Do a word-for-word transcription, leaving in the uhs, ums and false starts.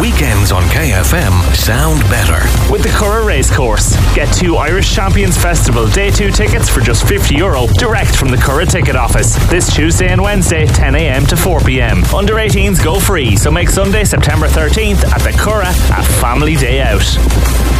Weekends on K F M sound better. With the Curragh Racecourse. Get two Irish Champions Festival Day two tickets for just fifty euro direct from the Curragh ticket office. This Tuesday and Wednesday, ten a m to four p m. Under eighteens go free, so make Sunday, September thirteenth at the Curragh a family day out.